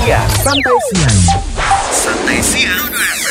Santai siang.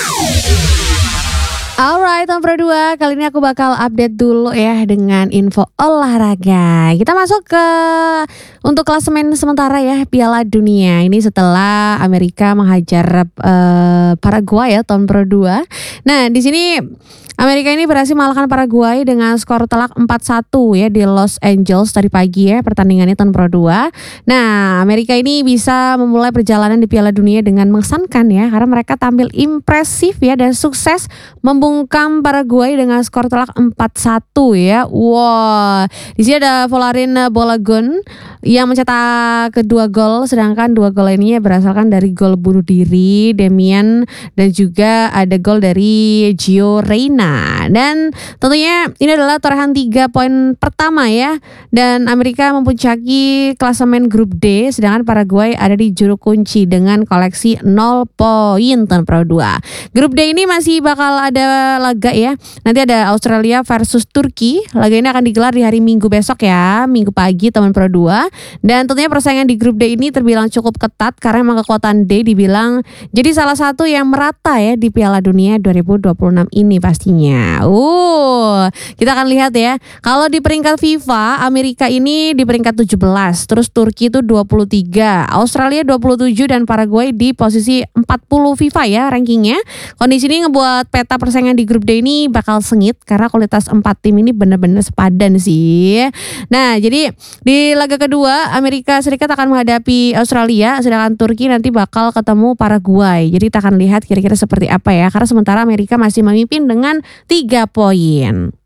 Alright, Tom Pro 2, kali ini aku bakal update dulu ya dengan info olahraga. Kita masuk ke untuk klasemen sementara ya Piala Dunia. Ini setelah Amerika menghajar Paraguay ya, Tom Pro 2. Nah, di sini Amerika ini berhasil mengalahkan Paraguay dengan skor telak 4-1 ya di Los Angeles tadi pagi ya pertandingannya Tom Pro 2. Nah, Amerika ini bisa memulai perjalanan di Piala Dunia dengan mengesankan ya karena mereka tampil impresif ya dan sukses membungkam Paraguay dengan skor telak 4-1 ya. Wow. Di sini ada Volarin Bolagun yang mencetak kedua gol, sedangkan dua gol ini berasalkan dari gol bunuh diri Demian dan juga ada gol dari Gio Reyna. Dan tentunya ini adalah torehan 3 poin pertama ya. Dan Amerika mempunyai klasemen grup D, sedangkan Paraguay ada di juru kunci dengan koleksi 0 poin Tom Pro 2. Grup D ini masih bakal ada laga ya. Nanti ada Australia versus Turki. Laga ini akan digelar di hari Minggu besok ya, Minggu pagi Tom Pro 2. Dan tentunya persaingan di grup D ini terbilang cukup ketat karena memang kekuatan D dibilang jadi salah satu yang merata ya di Piala Dunia 2026 ini pastinya. Kita akan lihat ya. Kalau di peringkat FIFA, Amerika ini di peringkat 17, terus Turki itu 23, Australia 27 dan Paraguay di posisi 40 FIFA ya rankingnya. Kondisi ini ngebuat peta persaingan di grup D ini bakal sengit karena kualitas 4 tim ini benar-benar sepadan sih. Nah, jadi di laga kedua Amerika Serikat akan menghadapi Australia, sedangkan Turki nanti bakal ketemu Paraguay. Jadi kita akan lihat kira-kira seperti apa ya, karena sementara Amerika masih memimpin dengan 3 poin.